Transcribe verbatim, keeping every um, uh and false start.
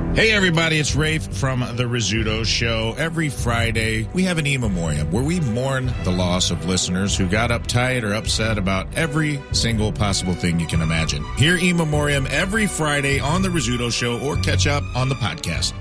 Hey everybody, it's Rafe from The Rizzuto Show. Every Friday, we have an in memoriam where we mourn the loss of listeners who got uptight or upset about every single possible thing you can imagine. Hear in memoriam every Friday on The Rizzuto Show or catch up on the podcast.